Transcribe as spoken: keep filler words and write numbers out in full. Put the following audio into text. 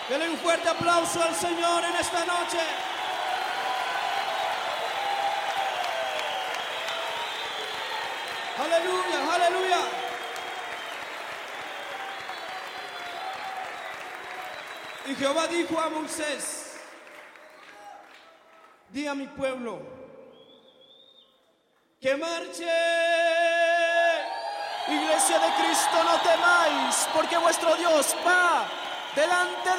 Denle un fuerte aplauso al Señor en esta noche. Aleluya, aleluya. Y Jehová dijo a Moisés: di a mi pueblo que marche. Iglesia de Cristo, no temáis, porque vuestro Dios va delante